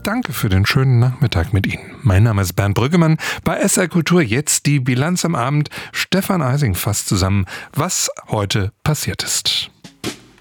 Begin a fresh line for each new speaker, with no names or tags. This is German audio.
Danke für den schönen Nachmittag mit Ihnen. Mein Name ist Bernd Brüggemann. Bei SR Kultur jetzt die Bilanz am Abend. Stefan Eising fasst zusammen, was heute passiert ist.